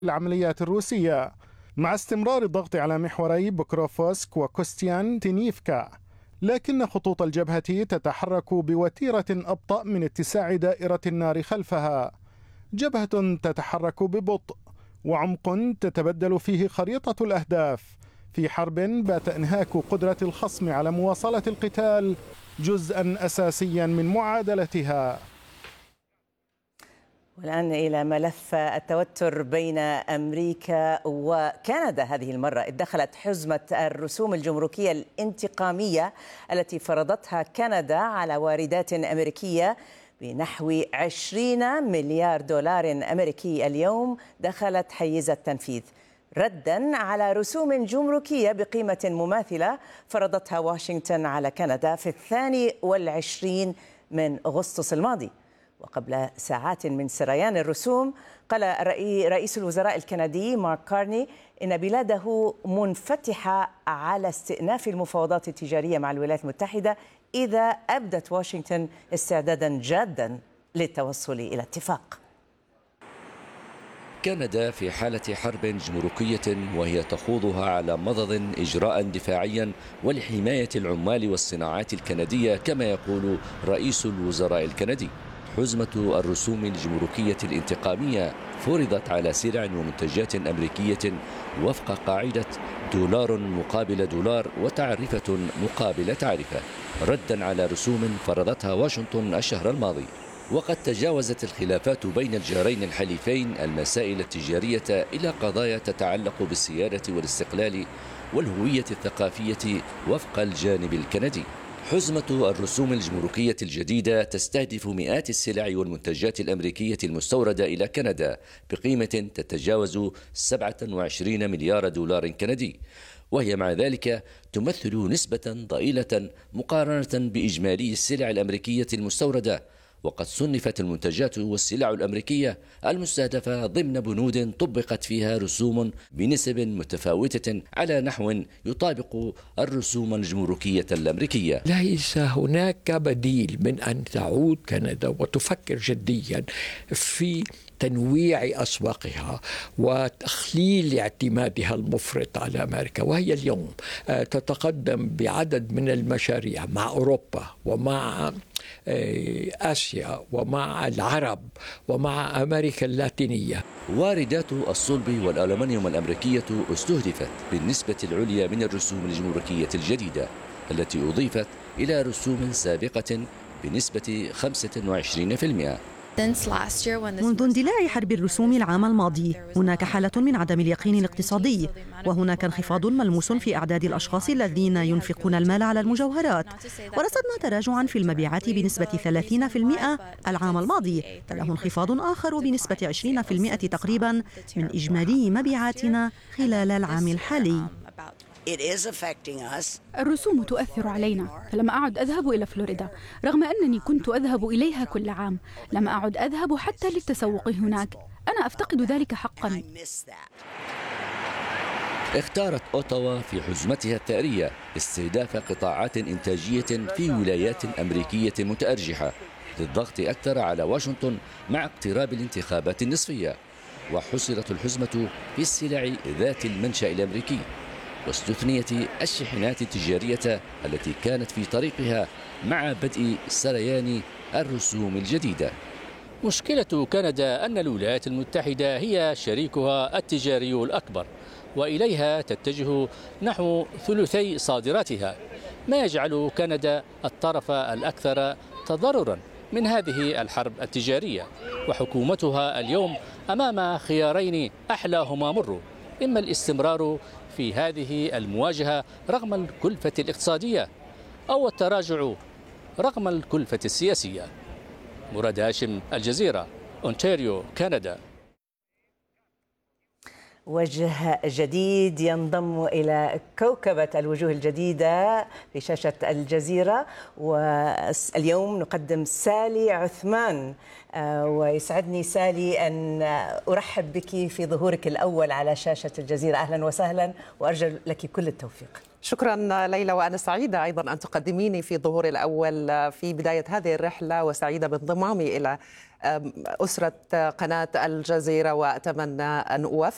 العمليات الروسية، مع استمرار الضغط على محوري بوكروفسك وكوستيان تينيفكا. لكن خطوط الجبهة تتحرك بوتيرة أبطأ من اتساع دائرة النار خلفها. جبهة تتحرك ببطء وعمق تتبدل فيه خريطة الأهداف، في حرب بات إنهاك قدرة الخصم على مواصلة القتال جزءا أساسيا من معادلتها. والآن إلى ملف التوتر بين أمريكا وكندا. هذه المرة ادخلت حزمة الرسوم الجمركية الانتقامية التي فرضتها كندا على واردات أمريكية بنحو 20 مليار دولار أمريكي اليوم دخلت حيز التنفيذ، ردا على رسوم جمركية بقيمة مماثلة فرضتها واشنطن على كندا في 22 من أغسطس الماضي. وقبل ساعات من سريان الرسوم قال رئيس الوزراء الكندي مارك كارني إن بلاده منفتحة على استئناف المفاوضات التجارية مع الولايات المتحدة إذا أبدت واشنطن استعدادا جادا للتوصل إلى اتفاق. كندا في حالة حرب جمركية وهي تخوضها على مضض إجراء دفاعيا ولحماية العمال والصناعات الكندية كما يقول رئيس الوزراء الكندي. حزمة الرسوم الجمركية الانتقامية فرضت على سلع ومنتجات أمريكية وفق قاعدة دولار مقابل دولار وتعرفة مقابل تعرفة، ردا على رسوم فرضتها واشنطن الشهر الماضي. وقد تجاوزت الخلافات بين الجارين الحليفين المسائل التجارية إلى قضايا تتعلق بالسيادة والاستقلال والهوية الثقافية وفق الجانب الكندي. حزمة الرسوم الجمركية الجديدة تستهدف مئات السلع والمنتجات الأمريكية المستوردة إلى كندا بقيمة تتجاوز 27 مليار دولار كندي، وهي مع ذلك تمثل نسبة ضئيلة مقارنة بإجمالي السلع الأمريكية المستوردة. وقد صنفت المنتجات والسلع الأمريكية المستهدفة ضمن بنود طبقت فيها رسوم بنسب متفاوتة على نحو يطابق الرسوم الجمركية الأمريكية. ليس هناك بديل من أن تعود كندا وتفكر جديا في تنويع أسواقها وتخليل اعتمادها المفرط على أمريكا، وهي اليوم تتقدم بعدد من المشاريع مع أوروبا ومع آسيا ومع العرب ومع أمريكا اللاتينية. واردات الصلب والألمنيوم الأمريكية استهدفت بالنسبة العليا من الرسوم الجمركية الجديدة التي أضيفت إلى رسوم سابقة بنسبة 25%. منذ اندلاع حرب الرسوم العام الماضي هناك حالة من عدم اليقين الاقتصادي، وهناك انخفاض ملموس في أعداد الأشخاص الذين ينفقون المال على المجوهرات، ورصدنا تراجعا في المبيعات بنسبة 30% العام الماضي، تلاه انخفاض آخر بنسبة 20% تقريبا من إجمالي مبيعاتنا خلال العام الحالي. الرسوم تؤثر علينا، فلم أعد أذهب إلى فلوريدا رغم أنني كنت أذهب إليها كل عام. لم أعد أذهب حتى للتسوق هناك. أنا أفتقد ذلك حقا. اختارت أوتاوا في حزمتها الثأرية استهداف قطاعات إنتاجية في ولايات أمريكية متأرجحة للضغط أكثر على واشنطن مع اقتراب الانتخابات النصفية. وحصرت الحزمة في السلع ذات المنشأ الأمريكي، واستثنيت الشحنات التجارية التي كانت في طريقها مع بدء سريان الرسوم الجديدة. مشكلة كندا أن الولايات المتحدة هي شريكها التجاري الأكبر، وإليها تتجه نحو ثلثي صادراتها، ما يجعل كندا الطرف الأكثر تضررا من هذه الحرب التجارية. وحكومتها اليوم أمام خيارين أحلاهما مر: إما الاستمرار في هذه المواجهة رغم الكلفة الاقتصادية، أو التراجع رغم الكلفة السياسية. مراد هاشم، الجزيرة، أونتاريو، كندا. وجه جديد ينضم إلى كوكبة الوجوه الجديدة في شاشة الجزيرة، واليوم نقدم سالي عثمان. ويسعدني سالي أن أرحب بك في ظهورك الأول على شاشة الجزيرة. أهلا وسهلا، وأرجو لك كل التوفيق. شكرا ليلى، وأنا سعيدة أيضا أن تقدميني في ظهور الأول في بداية هذه الرحلة، وسعيدة بانضمامي إلى أسرة قناة الجزيرة، وأتمنى أن أوفق